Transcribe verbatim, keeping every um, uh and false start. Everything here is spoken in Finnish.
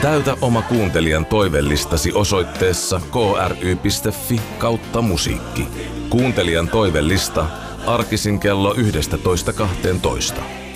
Täytä oma kuuntelijan toivellistasi osoitteessa kry.fi kautta musiikki. Kuuntelijan toivellista arkisin kello yksitoista kahteentoista.